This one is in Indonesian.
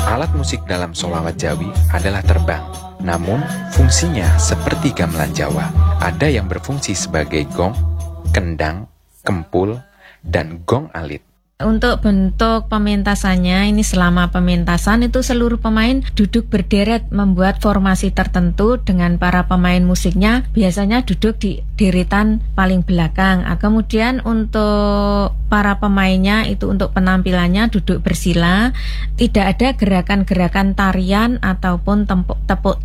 Alat musik dalam sholawat Jawi adalah terbang, namun fungsinya seperti gamelan Jawa. Ada yang berfungsi sebagai gong, kendang, kempul, dan gong alit. Untuk bentuk pementasannya, ini selama pementasan itu seluruh pemain duduk berderet membuat formasi tertentu dengan para pemain musiknya biasanya duduk di deretan paling belakang. Kemudian untuk para pemainnya itu untuk penampilannya duduk bersila, tidak ada gerakan-gerakan tarian ataupun tepuk